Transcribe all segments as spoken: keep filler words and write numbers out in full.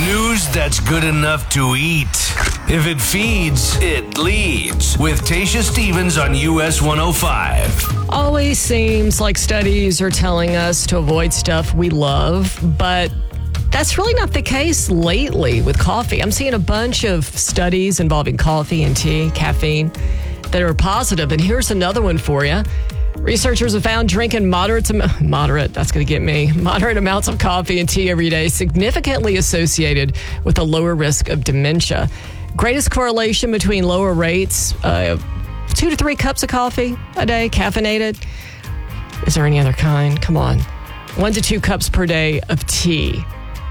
News that's good enough to eat. If it feeds, it leads. With Tasha Stevens on U S one oh five. Always seems like studies are telling us to avoid stuff we love, but that's really not the case lately with coffee. I'm seeing a bunch of studies involving coffee and tea, caffeine, that are positive. And here's another one for you. Researchers have found drinking moderate, moderate, that's going to get me, moderate amounts of coffee and tea every day significantly associated with a lower risk of dementia. Greatest correlation between lower rates, uh, two to three cups of coffee a day, caffeinated. Is there any other kind? Come on. One to two cups per day of tea.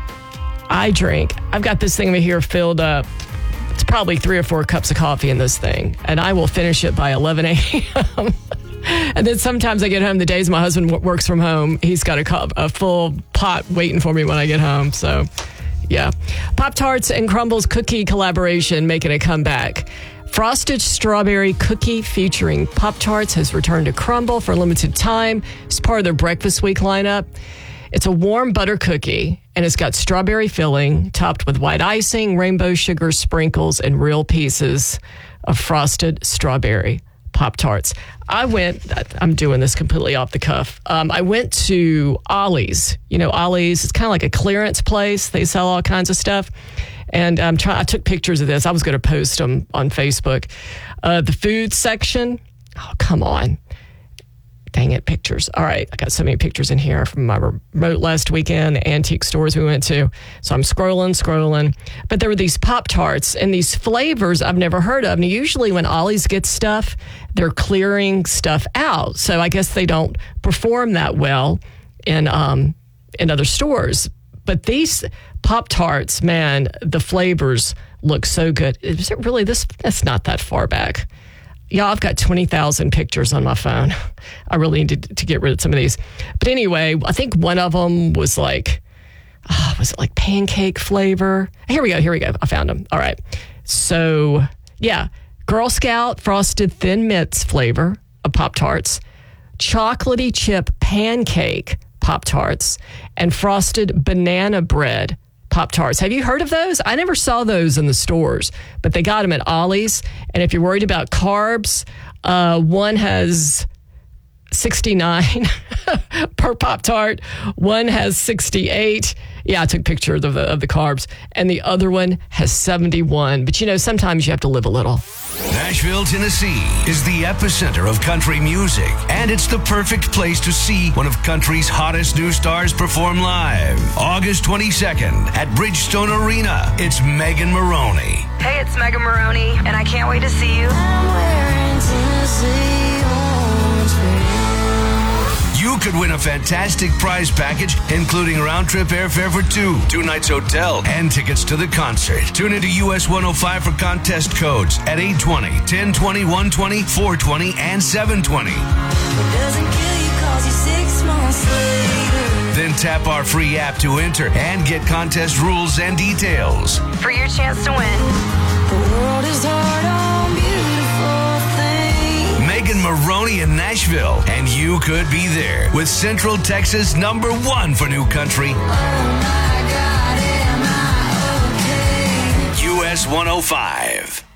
I drink, I've got this thing over here filled up. It's probably three or four cups of coffee in this thing, and I will finish it by eleven a.m. And then sometimes I get home, the days my husband w- works from home, he's got a, cup, a full pot waiting for me when I get home. So, yeah. Pop-Tarts and Crumbles cookie collaboration making a comeback. Frosted strawberry cookie featuring Pop-Tarts has returned to Crumble for a limited time. It's part of their breakfast week lineup. It's a warm butter cookie, and it's got strawberry filling topped with white icing, rainbow sugar sprinkles, and real pieces of frosted strawberry Pop-Tarts. I went, I'm doing this completely off the cuff. Um, I went to Ollie's. You know, Ollie's, it's kind of like a clearance place. They sell all kinds of stuff. And I'm trying, I took pictures of this. I was going to post them on Facebook. Uh, the food section. Oh, come on. Dang it, pictures. All right, I got so many pictures in here from my remote last weekend, the antique stores we went to. So I'm scrolling, scrolling. But there were these Pop-Tarts and these flavors I've never heard of. And usually when Ollie's gets stuff, they're clearing stuff out. So I guess they don't perform that well in um, in other stores. But these Pop-Tarts, man, the flavors look so good. Is it really this? That's not that far back. Yeah, I've got twenty thousand pictures on my phone. I really need to, to get rid of some of these. But anyway, I think one of them was like, oh, was it like pancake flavor? Here we go, here we go. I found them. All right. So, yeah, Girl Scout Frosted Thin Mints flavor of Pop-Tarts, chocolatey chip pancake Pop-Tarts, and frosted banana bread Pop-Tarts. Have you heard of those? I never saw those in the stores, but they got them at Ollie's. And if you're worried about carbs, uh, one has sixty-nine per Pop-Tart. One has sixty-eight. Yeah, I took pictures of the, of the carbs. And the other one has seventy-one. But, you know, sometimes you have to live a little. Nashville, Tennessee is the epicenter of country music, and it's the perfect place to see one of country's hottest new stars perform live. August twenty-second at Bridgestone Arena, it's Megan Moroney. Hey, it's Megan Moroney, and I can't wait to see you. I'm wearing Tennessee orange pants. You could win a fantastic prize package, including round-trip airfare for two, two nights hotel, and tickets to the concert. Tune into U S one oh five for contest codes at eight twenty, ten twenty, one twenty, four twenty, and seven twenty. It doesn't kill you 'cause you're six months later. Then tap our free app to enter and get contest rules and details. For your chance to win. The world is hard on beautiful things. Megan Moroney in Nashville, and you could be there with Central Texas number one for new country. Oh my God, am I okay? U S one oh five.